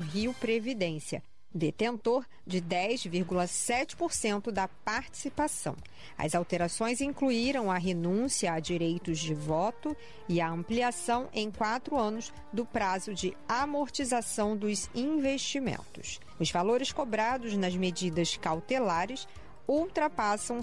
Rio Previdência, detentor de 10,7% da participação. As alterações incluíram a renúncia a direitos de voto e a ampliação em 4 anos do prazo de amortização dos investimentos. Os valores cobrados nas medidas cautelares ultrapassam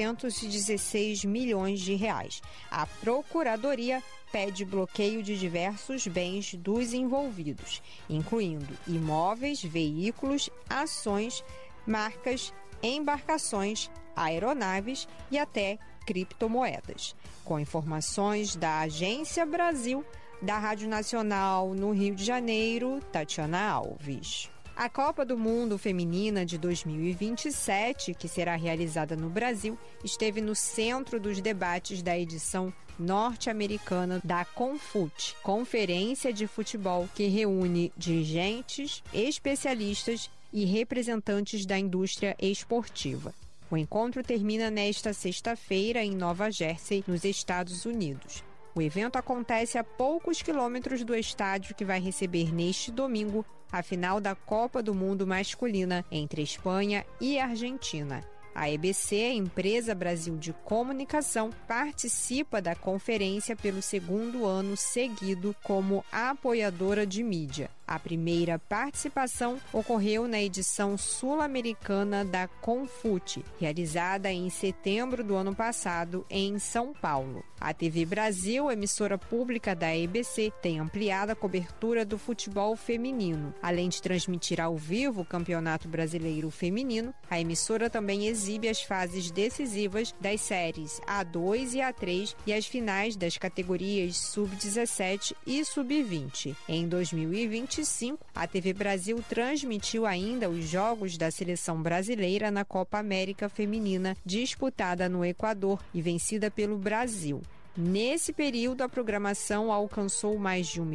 616 milhões de reais. A Procuradoria pede bloqueio de diversos bens dos envolvidos, incluindo imóveis, veículos, ações, marcas, embarcações, aeronaves e até criptomoedas. Com informações da Agência Brasil, da Rádio Nacional no Rio de Janeiro, Tatiana Alves. A Copa do Mundo Feminina de 2027, que será realizada no Brasil, esteve no centro dos debates da edição norte-americana da CONFUT, Conferência de Futebol que reúne dirigentes, especialistas e representantes da indústria esportiva. O encontro termina nesta sexta-feira em Nova Jersey, nos Estados Unidos. O evento acontece a poucos quilômetros do estádio que vai receber neste domingo a final da Copa do Mundo masculina entre Espanha e Argentina. A EBC, Empresa Brasil de Comunicação, participa da conferência pelo 2º ano seguido como apoiadora de mídia. A primeira participação ocorreu na edição sul-americana da CONFUT, realizada em setembro do ano passado em São Paulo. A TV Brasil, emissora pública da EBC, tem ampliado a cobertura do futebol feminino. Além de transmitir ao vivo o Campeonato Brasileiro Feminino, a emissora também exibe as fases decisivas das séries A2 e A3 e as finais das categorias Sub-17 e Sub-20. Em 2025, a TV Brasil transmitiu ainda os jogos da seleção brasileira na Copa América Feminina, disputada no Equador e vencida pelo Brasil. Nesse período, a programação alcançou mais de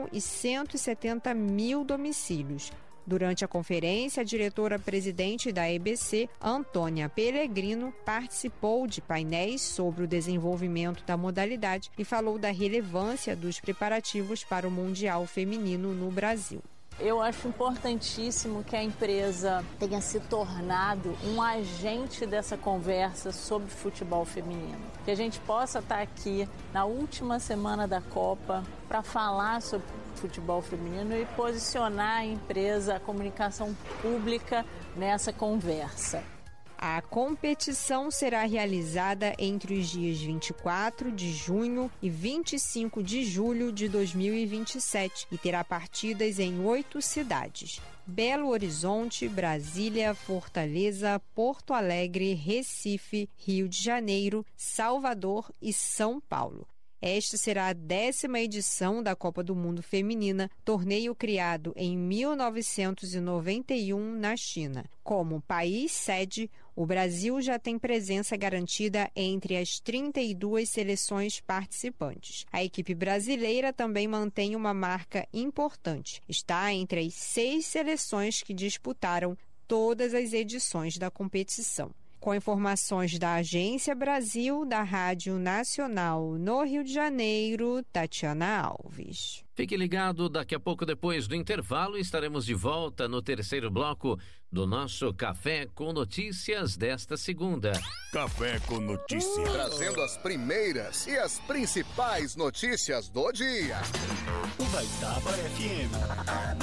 1.170.000 domicílios. Durante a conferência, a diretora-presidente da EBC, Antônia Pellegrino, participou de painéis sobre o desenvolvimento da modalidade e falou da relevância dos preparativos para o Mundial Feminino no Brasil. Eu acho importantíssimo que a empresa tenha se tornado um agente dessa conversa sobre futebol feminino. Que a gente possa estar aqui na última semana da Copa para falar sobre futebol feminino e posicionar a empresa, a comunicação pública nessa conversa. A competição será realizada entre os dias 24 de junho e 25 de julho de 2027 e terá partidas em 8 cidades: Belo Horizonte, Brasília, Fortaleza, Porto Alegre, Recife, Rio de Janeiro, Salvador e São Paulo. Esta será a 10ª edição da Copa do Mundo Feminina, torneio criado em 1991 na China. Como país sede, o Brasil já tem presença garantida entre as 32 seleções participantes. A equipe brasileira também mantém uma marca importante. Está entre as 6 seleções que disputaram todas as edições da competição. Com informações da Agência Brasil, da Rádio Nacional no Rio de Janeiro, Tatiana Alves. Fique ligado, daqui a pouco, depois do intervalo, estaremos de volta no terceiro bloco do nosso Café com Notícias desta segunda. Café com Notícias. Trazendo as primeiras e as principais notícias do dia. Da Itaba FM.